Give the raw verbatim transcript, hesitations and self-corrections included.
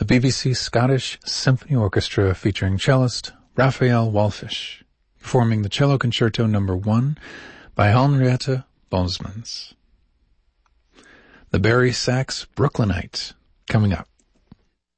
B B C Scottish Symphony Orchestra featuring cellist Raphael Wallfisch, performing the Cello Concerto Number one by Henriette Bosmans. The Barry Sachs Brooklynite, coming up.